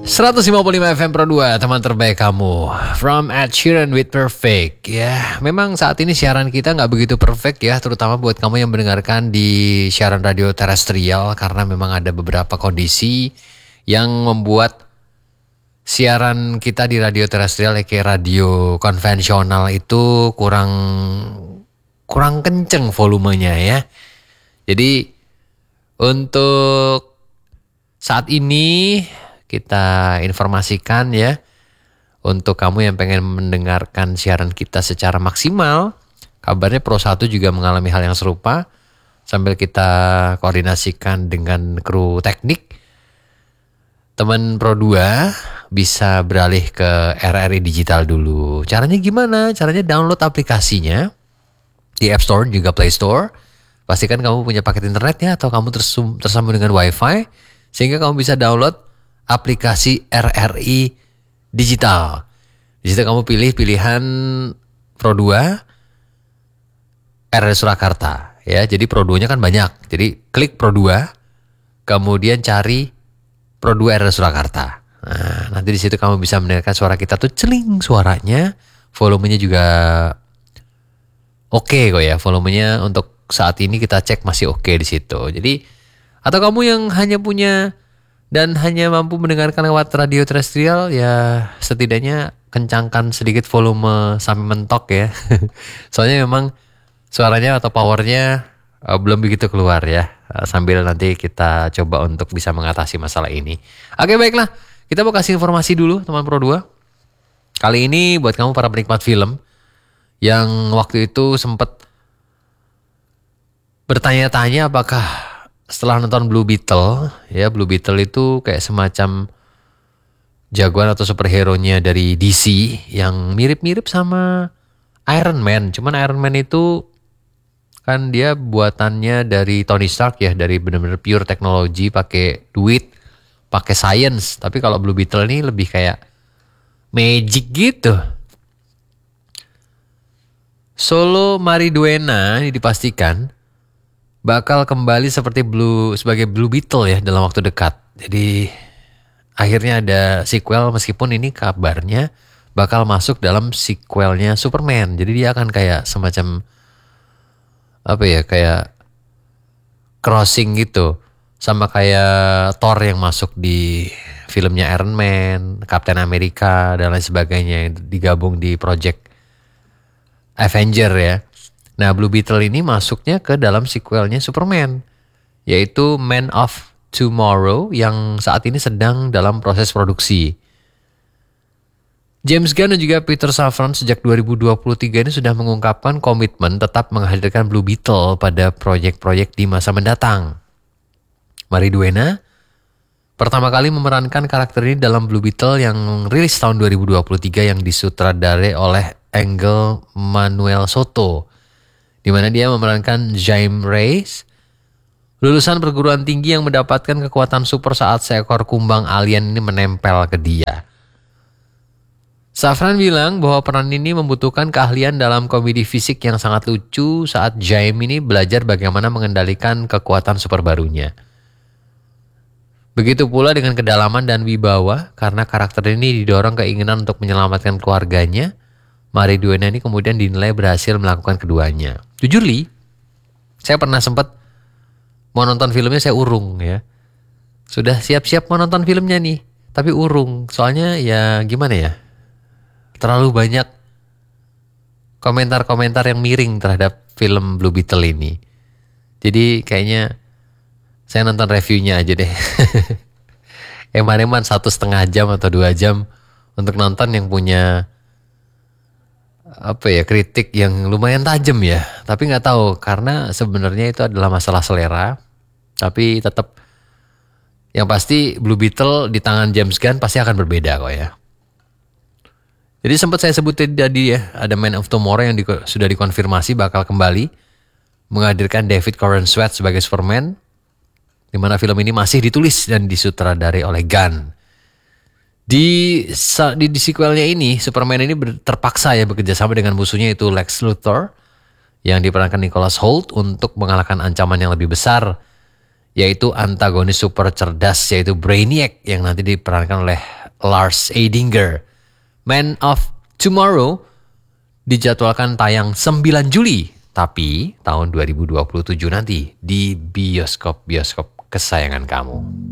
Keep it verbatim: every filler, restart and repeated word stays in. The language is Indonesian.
seratus lima puluh lima F M Pro dua, teman terbaik kamu. From Ed Sheeran with Perfect. Ya, memang saat ini siaran kita nggak begitu perfect ya, terutama buat kamu yang mendengarkan di siaran radio terestrial, karena memang ada beberapa kondisi yang membuat siaran kita di radio terestrial, kayak radio konvensional itu kurang kurang kenceng volumenya ya. Jadi untuk saat ini kita informasikan ya, untuk kamu yang pengen mendengarkan siaran kita secara maksimal, kabarnya Pro satu juga mengalami hal yang serupa. Sambil kita koordinasikan dengan kru teknik, teman Pro dua bisa beralih ke R R I Digital dulu. Caranya gimana? Caranya download aplikasinya di App Store juga Play Store. Pastikan kamu punya paket internetnya atau kamu tersum, tersambung dengan Wi-Fi, sehingga kamu bisa download aplikasi R R I Digital. Di situ kamu pilih pilihan Pro dua R R I Surakarta ya. Jadi Pro dua-nya kan banyak. Jadi klik Pro dua, kemudian cari Pro dua R R I Surakarta. Nah, nanti di situ kamu bisa mendengarkan suara kita tuh celing suaranya. Volumenya juga oke okay kok ya. Volumenya untuk saat ini kita cek masih oke okay di situ. Jadi atau kamu yang hanya punya dan hanya mampu mendengarkan lewat radio terestrial, ya setidaknya kencangkan sedikit volume sampai mentok ya. Soalnya memang suaranya atau powernya uh, belum begitu keluar ya. Uh, sambil nanti kita coba untuk bisa mengatasi masalah ini. Oke, baiklah, kita mau kasih informasi dulu teman Pro dua. Kali ini buat kamu para penikmat film yang waktu itu sempat bertanya-tanya apakah setelah nonton Blue Beetle, ya Blue Beetle itu kayak semacam jagoan atau superhero-nya dari D C yang mirip-mirip sama Iron Man. Cuman Iron Man itu kan dia buatannya dari Tony Stark ya, dari benar-benar pure teknologi, pakai duit, pakai science. Tapi kalau Blue Beetle ini lebih kayak magic gitu. Solo Mariduena ini dipastikan bakal kembali seperti Blue sebagai Blue Beetle ya dalam waktu dekat. Jadi akhirnya ada sequel, meskipun ini kabarnya bakal masuk dalam sequelnya Superman. Jadi dia akan kayak semacam apa ya, kayak crossing gitu sama kayak Thor yang masuk di filmnya Iron Man, Captain America dan lain sebagainya, yang digabung di Project Avenger ya. Nah, Blue Beetle ini masuknya ke dalam sequelnya Superman, yaitu Man of Tomorrow yang saat ini sedang dalam proses produksi. James Gunn dan juga Peter Safran sejak dua ribu dua puluh tiga ini sudah mengungkapkan komitmen tetap menghadirkan Blue Beetle pada proyek-proyek di masa mendatang. Mariduena pertama kali memerankan karakter ini dalam Blue Beetle yang rilis tahun dua ribu dua puluh tiga yang disutradarai oleh Angel Manuel Soto, di mana dia memerankan Jaime Reyes, lulusan perguruan tinggi yang mendapatkan kekuatan super saat seekor kumbang alien ini menempel ke dia. Safran bilang bahwa peran ini membutuhkan keahlian dalam komedi fisik yang sangat lucu saat Jaime ini belajar bagaimana mengendalikan kekuatan super barunya. Begitu pula dengan kedalaman dan wibawa, karena karakter ini didorong keinginan untuk menyelamatkan keluarganya. Mariduena ini kemudian dinilai berhasil melakukan keduanya. Jujur Li, saya pernah sempat mau nonton filmnya, saya urung ya. Sudah siap-siap mau nonton filmnya nih, tapi urung. Soalnya ya gimana ya, terlalu banyak komentar-komentar yang miring terhadap film Blue Beetle ini. Jadi kayaknya saya nonton reviewnya aja deh. Eman-eman satu setengah jam atau dua jam untuk nonton yang punya apa ya, kritik yang lumayan tajam ya. Tapi nggak tahu, karena sebenarnya itu adalah masalah selera. Tapi tetap yang pasti Blue Beetle di tangan James Gunn pasti akan berbeda kok ya. Jadi sempat saya sebutin tadi ya, ada Man of Tomorrow yang di, sudah dikonfirmasi bakal kembali menghadirkan David Corenswet sebagai Superman, di mana film ini masih ditulis dan disutradarai oleh Gunn. Di, di, di sequelnya ini, Superman ini ber, terpaksa ya bekerja sama dengan musuhnya itu Lex Luthor yang diperankan Nicholas Hoult untuk mengalahkan ancaman yang lebih besar, yaitu antagonis super cerdas yaitu Brainiac yang nanti diperankan oleh Lars Eidinger. Man of Tomorrow dijadwalkan tayang sembilan Juli, tapi tahun dua ribu dua puluh tujuh nanti di bioskop-bioskop kesayangan kamu.